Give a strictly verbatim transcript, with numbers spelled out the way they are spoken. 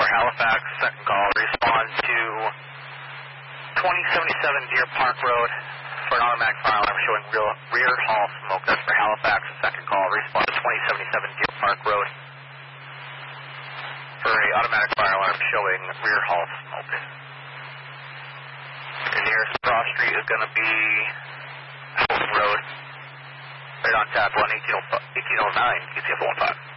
Halifax, second call, respond to twenty seventy-seven Deer Park Road for an automatic fire alarm showing real, rear hall smoke. That's for Halifax, second call, respond to twenty seventy-seven Deer Park Road for a automatic fire alarm showing rear hall smoke. The nearest cross street is going to be Fulton Road, right on tap one, eighteen oh nine, Q T F one five.